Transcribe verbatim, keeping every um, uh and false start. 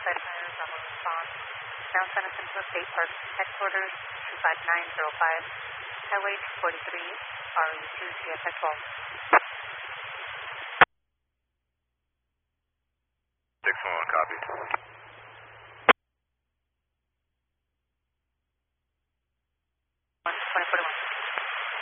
Flight Center, Bravo response. Now San Jacinto State Park Headquarters, two five nine zero five, Highway two forty-three, R E two C F at twelve. six one one, copy.